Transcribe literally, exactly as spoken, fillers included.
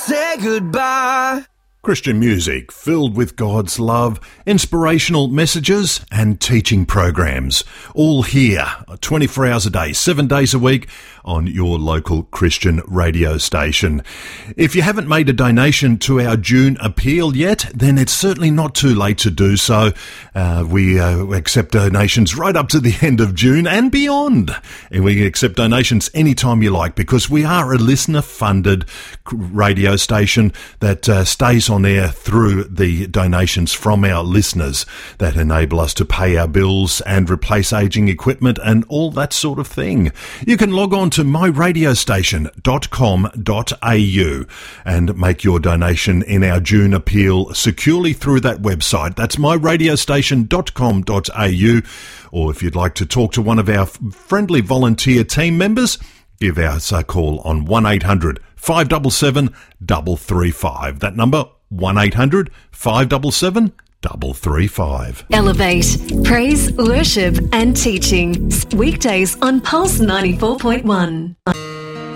say goodbye. Christian music filled with God's love, inspirational messages and teaching programs. All here, twenty-four hours a day, seven days a week on your local Christian radio station. If you haven't made a donation to our June appeal yet, then it's certainly not too late to do so. Uh, we uh, accept donations right up to the end of June and beyond. And we accept donations anytime you like because we are a listener-funded radio station that uh, stays on air through the donations from our listeners that enable us to pay our bills and replace aging equipment and all that sort of thing. You can log on to my radio station dot com dot a u and make your donation in our June appeal securely through that website. That's my radio station dot com dot a u. Or if you'd like to talk to one of our friendly volunteer team members, give us a call on one eight hundred five seven seven three three five. That number, one eight hundred five seven seven three three five. Elevate, praise, worship and teaching. Weekdays on Pulse ninety-four point one.